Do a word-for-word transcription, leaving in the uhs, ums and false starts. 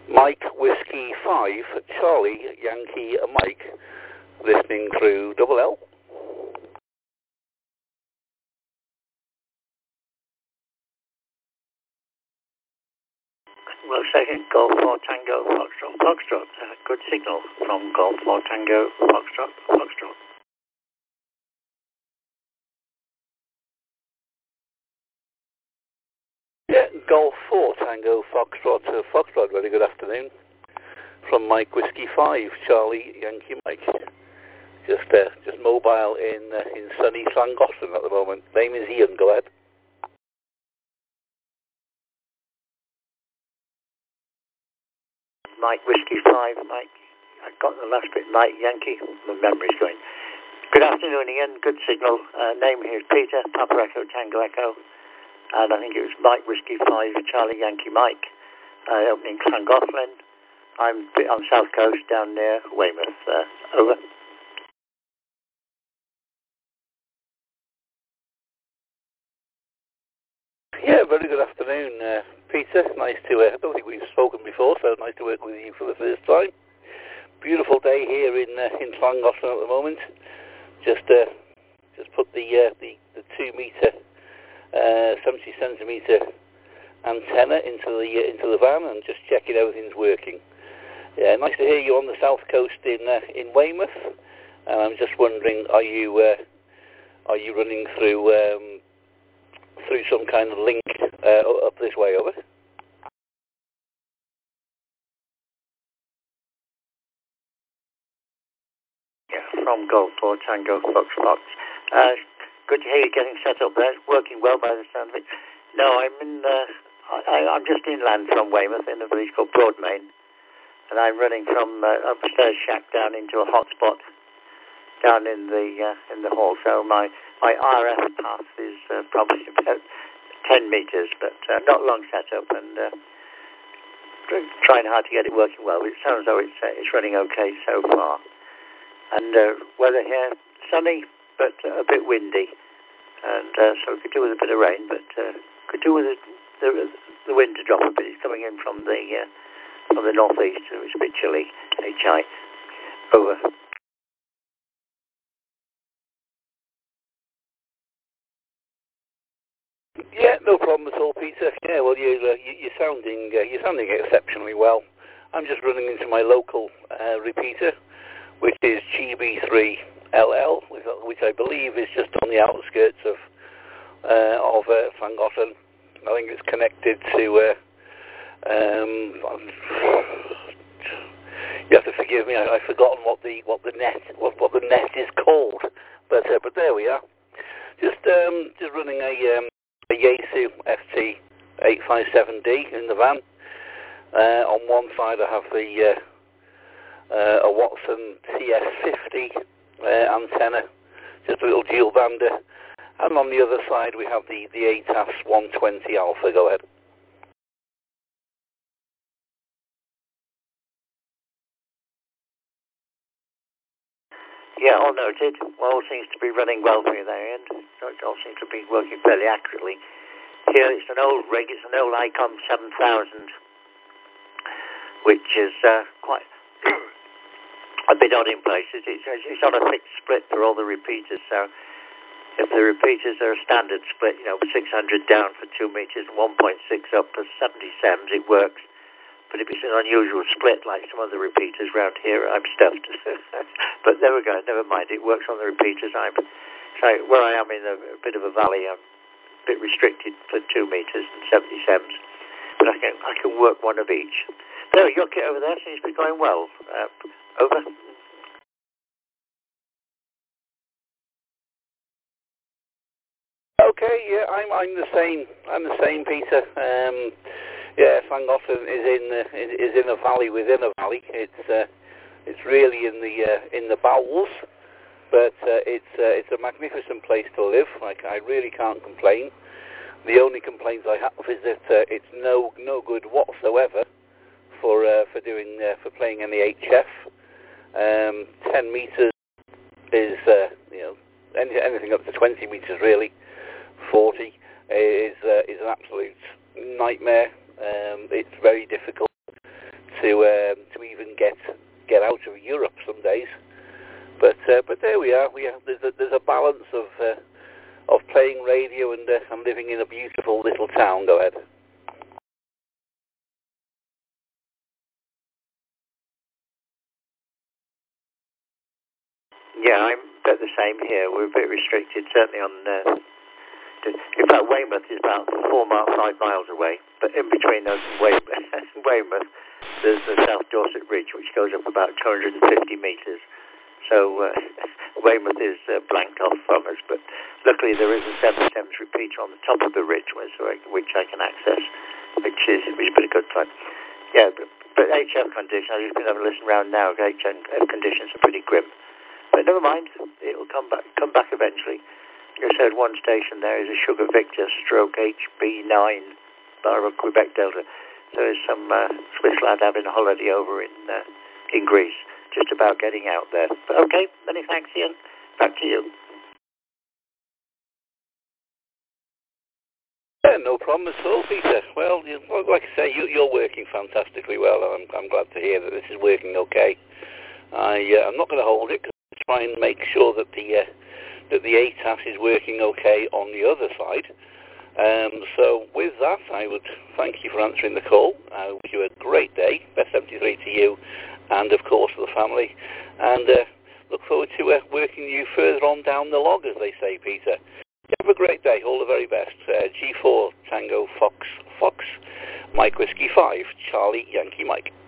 Mike Whiskey five, Charlie Yankee Mike, listening through Double L. Well, second, Golf four Tango Foxtrot. Foxtrot, uh, good signal from Golf four Tango Foxtrot. Foxtrot. Yeah, Golf four Tango Foxtrot. Uh, Foxtrot, very good afternoon. From Mike Whiskey five, Charlie Yankee Mike. Just uh, just mobile in uh, in sunny Llangollen at the moment. Name is Ian, go ahead. Mike Whiskey five, Mike. I got the last bit, Mike Yankee. My memory's going. Good afternoon, Ian. Good signal. Uh, name here is Peter, Papa Echo, Tango Echo. And I think it was Mike Whiskey five, Charlie Yankee Mike. Uh, opening Llangollen. I'm on South Coast down near Weymouth. Uh, over. Yeah, very good afternoon, uh, Peter. Nice to, uh, I don't think we've spoken before, so nice to work with you for the first time. Beautiful day here in uh, in Llangollen at the moment. Just uh, just put the uh, the, the two meter, uh, seventy centimeter antenna into the uh, into the van and just checking everything's working. Yeah, nice to hear you on the south coast in uh, in Weymouth. And I'm just wondering, are you uh, are you running through um, through some kind of link uh, up this way, over? Yeah, from Golf four Tango Foxtrot. Uh, good to hear you getting set up there. It's working well by the sound of it. No, I'm in. Uh, I, I'm just inland from Weymouth in a village called Broadmain, and I'm running from uh, upstairs shack down into a hotspot down in the uh, in the hall. So my my R F path is uh, probably about ten meters, but uh, not long set up, and uh, trying hard to get it working well. It sounds though it's uh, it's running okay so far. And uh, weather here, sunny, but uh, a bit windy. And uh, so we could do with a bit of rain, but uh, could do with the, the, the wind to drop a bit. It's coming in from the uh, from the northeast, so it's a bit chilly. H I. Over. Yeah, no problem at all, Peter. Yeah, well, you, uh, you, you're sounding uh, you're sounding exceptionally well. I'm just running into my local uh, repeater, which is G B three L L, which I believe is just on the outskirts of uh, of uh, Llangollen. I think it's connected to. Uh, um, you have to forgive me. I, I've forgotten what the what the net what, what the net is called, but uh, but there we are. Just um, just running a um, a Yaesu F T eight five seven D in the van. Uh, on one side I have the uh, Uh, a Watson C S fifty uh, antenna, just a little dual bander, and on the other side we have the, the A T A S one twenty Alpha. Go ahead. Yeah, all noted. All seems to be running well for you there, and it all seems to be working fairly accurately. Here it's an old rig, it's an old ICOM seven thousand, which is uh, quite a bit odd in places. It's, it's on a fixed split for all the repeaters, so if the repeaters are a standard split, you know, six hundred down for two meters and one point six up for seventy sems, it works. But if it's an unusual split, like some other repeaters around here, I'm stuffed. But there we go, never mind, it works on the repeaters. I'm, so where I am in a, a bit of a valley, I'm a bit restricted for two meters and seventy sems. But I can I can work one of each. There, your kit over there seems to be going well. Uh, over. Okay, yeah, I'm I'm the same. I'm the same, Peter. Um, yeah, Llangollen is in the, is in a valley within a valley. It's uh, it's really in the uh, in the bowels, but uh, it's uh, it's a magnificent place to live. Like, I really can't complain. The only complaints I have is that uh, it's no no good whatsoever for uh, for doing uh, for playing in the H F. Um, ten meters is uh, you know any, anything up to twenty meters really. forty is uh, is an absolute nightmare. Um, it's very difficult to to um, to even get get out of Europe some days. But uh, but there we are. We have there's a, there's a balance of uh, of playing radio and uh, I'm living in a beautiful little town. Go ahead. Yeah, I'm about the same here. We're a bit restricted, certainly on. Uh, in fact, Weymouth is about four miles, five miles away. But in between us and Weymouth, Weymouth there's the South Dorset Ridge, which goes up about two hundred fifty metres. So uh, Weymouth is uh, blanked off from us. But luckily, there is a seven sevenths repeater on the top of the ridge, which, which I can access, which is which is pretty good fun. Yeah, but, but H F conditions. I've just been having a listen around now. H F conditions are pretty grim. But never mind, it'll come back come back eventually. You said one station there is a Sugar Victor stroke H B nine, Bravo Quebec Delta. So there's some uh, Swiss lad having a holiday over in uh, in Greece, just about getting out there. But okay, many thanks, Ian. Back to you. Yeah, no problem at all, Peter. Well, you, like I say, you, you're working fantastically well, and I'm, I'm glad to hear that this is working okay. I, uh, I'm not going to hold it, because try and make sure that the uh, that the A T A S is working okay on the other side. Um, so with that, I would thank you for answering the call. I wish you a great day. Best seventy-three to you, and of course to the family. And uh, look forward to uh, working you further on down the log, as they say, Peter. Have a great day. All the very best. Uh, G four Tango Fox Fox Mike Whiskey five Charlie Yankee Mike.